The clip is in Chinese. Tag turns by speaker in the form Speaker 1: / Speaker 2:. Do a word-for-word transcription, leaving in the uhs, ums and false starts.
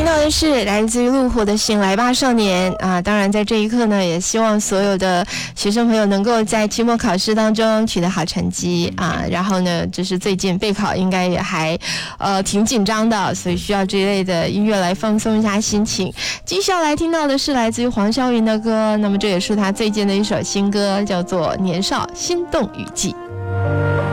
Speaker 1: 到的是来自于路虎的醒来吧少年啊！当然在这一刻呢，也希望所有的学生朋友能够在期末考试当中取得好成绩啊。然后呢，就是最近备考应该也还呃挺紧张的，所以需要这一类的音乐来放松一下心情。接下来听到的是来自于黄霄云的歌，那么这也是他最近的一首新歌，叫做《年少心动雨季》。